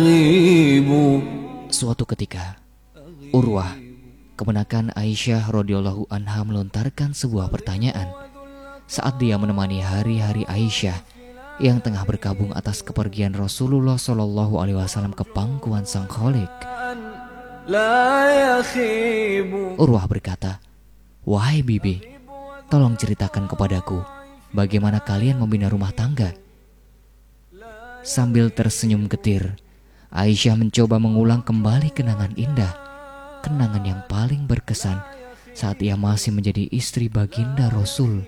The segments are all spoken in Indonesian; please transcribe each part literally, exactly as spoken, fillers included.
Suatu ketika, Urwah, keponakan Aisyah radhiyallahu anha melontarkan sebuah pertanyaan saat dia menemani hari-hari Aisyah yang tengah berkabung atas kepergian Rasulullah shallallahu alaihi wasallam ke pangkuan Sang Khalik. Urwah berkata, "Wahai bibi, tolong ceritakan kepadaku bagaimana kalian membina rumah tangga." Sambil tersenyum getir, Aisyah mencoba mengulang kembali kenangan indah, kenangan yang paling berkesan saat ia masih menjadi istri baginda Rasul.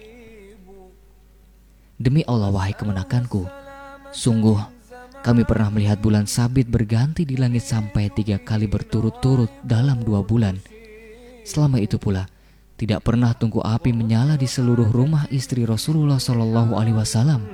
"Demi Allah, wahai kemenakanku, sungguh kami pernah melihat bulan sabit berganti di langit sampai tiga kali berturut-turut dalam dua bulan. Selama itu pula, tidak pernah tungku api menyala di seluruh rumah istri Rasulullah Shallallahu Alaihi Wasallam."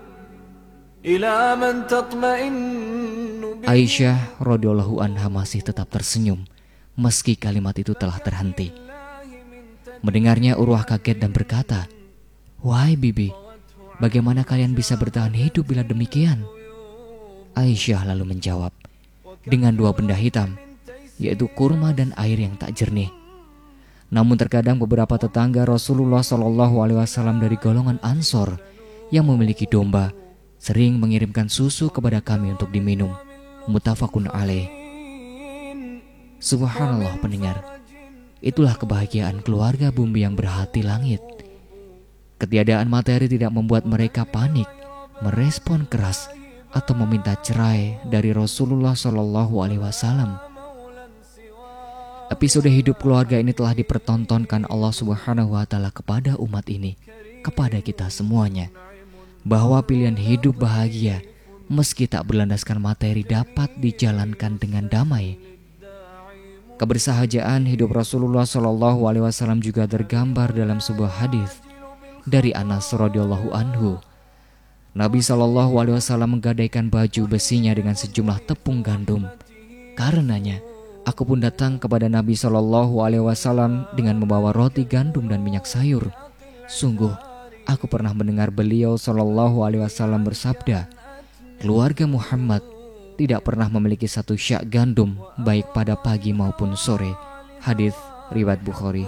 Aisyah radhiyallahu anha masih tetap tersenyum meski kalimat itu telah terhenti. Mendengarnya, Urwah kaget dan berkata, "Wahai bibi, bagaimana kalian bisa bertahan hidup bila demikian?" Aisyah lalu menjawab, "Dengan dua benda hitam, yaitu kurma dan air yang tak jernih." Namun terkadang beberapa tetangga Rasulullah shallallahu alaihi wasallam dari golongan Ansor yang memiliki domba sering mengirimkan susu kepada kami untuk diminum. Muttafaqun alaih. Subhanallah pendengar, itulah kebahagiaan keluarga bumi yang berhati langit. Ketiadaan materi tidak membuat mereka panik, merespon keras, atau meminta cerai dari Rasulullah shallallahu alaihi wasallam. Episode hidup keluarga ini telah dipertontonkan Allah Subhanahu wa taala kepada umat ini, kepada kita semuanya, bahwa pilihan hidup bahagia meski tak berlandaskan materi dapat dijalankan dengan damai. Kebersahajaan hidup Rasulullah shallallahu alaihi wasallam juga tergambar dalam sebuah hadis dari Anas radhiyallahu anhu. Nabi shallallahu alaihi wasallam menggadaikan baju besinya dengan sejumlah tepung gandum. Karenanya, aku pun datang kepada Nabi shallallahu alaihi wasallam dengan membawa roti gandum dan minyak sayur. Sungguh, aku pernah mendengar beliau shallallahu alaihi wasallam bersabda, keluarga Muhammad tidak pernah memiliki satu syak gandum baik pada pagi maupun sore. Hadis riwayat Bukhari.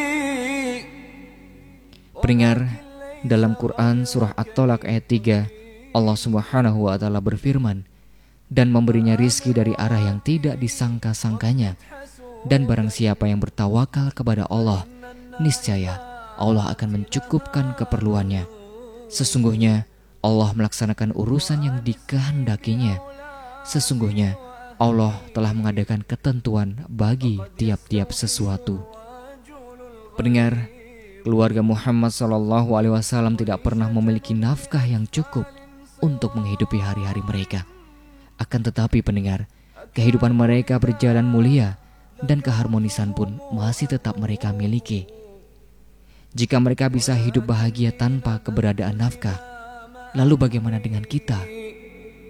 Pendengar, dalam Quran surah At-Tolak ayat tiga, Allah Subhanahu wa taala berfirman, "Dan memberinya rizki dari arah yang tidak disangka-sangkanya. Dan barang siapa yang bertawakal kepada Allah, niscaya Allah akan mencukupkan keperluannya. Sesungguhnya Allah melaksanakan urusan yang dikehendakinya. Sesungguhnya Allah telah mengadakan ketentuan bagi tiap-tiap sesuatu." Pendengar, keluarga Muhammad shallallahu alaihi wasallam tidak pernah memiliki nafkah yang cukup untuk menghidupi hari-hari mereka. Akan tetapi pendengar, kehidupan mereka berjalan mulia dan keharmonisan pun masih tetap mereka miliki. Jika mereka bisa hidup bahagia tanpa keberadaan nafkah, lalu bagaimana dengan kita?